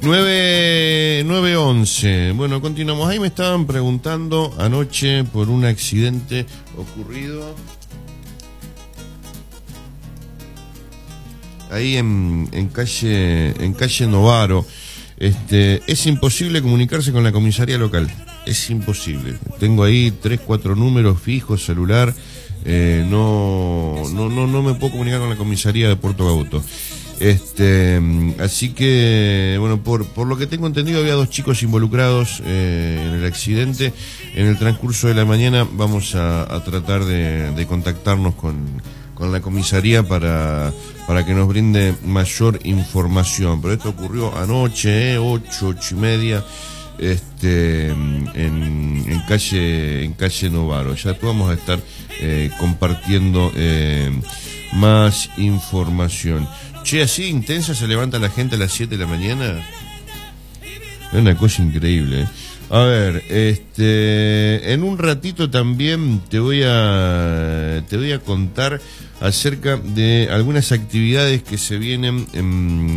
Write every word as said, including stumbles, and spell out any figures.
nueve once. Bueno, continuamos. Ahí me estaban preguntando anoche por un accidente ocurrido ahí en, en calle en calle Novaro. Este, es imposible comunicarse con la comisaría local. Es imposible. Tengo ahí tres, cuatro números fijos, celular. Eh, no, no, no, no me puedo comunicar con la comisaría de Puerto Gabuto. Este, así que, bueno, por, por lo que tengo entendido, había dos chicos involucrados eh, en el accidente. En el transcurso de la mañana vamos a, a tratar de, de contactarnos con, con la comisaría para, para que nos brinde mayor información. Pero esto ocurrió anoche, eh, ocho, ocho y media, este, en, en calle, en calle Novaro. Ya después vamos a estar eh, compartiendo eh, más información. Che, así intensa se levanta la gente a las siete de la mañana. Es una cosa increíble, ¿eh? A ver, este, en un ratito también te voy a te voy a contar acerca de algunas actividades que se vienen en